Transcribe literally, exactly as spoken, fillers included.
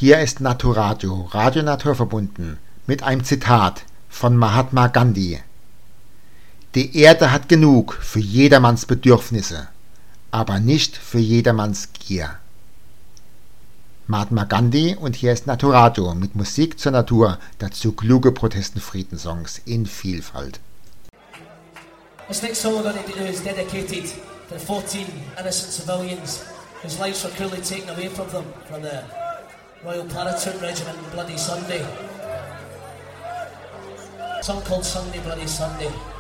Hier ist Naturadio, Radio Naturverbunden, mit einem Zitat von Mahatma Gandhi. Die Erde hat genug für jedermanns Bedürfnisse, aber nicht für jedermanns Gier. Mahatma Gandhi, und hier ist Naturadio mit Musik zur Natur, dazu kluge Protest-Friedensongs in Vielfalt. This next song we're going to do is dedicated to the fourteen innocent civilians whose lives were cruelly taken away from them from the Royal Paratroop Regiment on Bloody Sunday. A song called Sunday Bloody Sunday.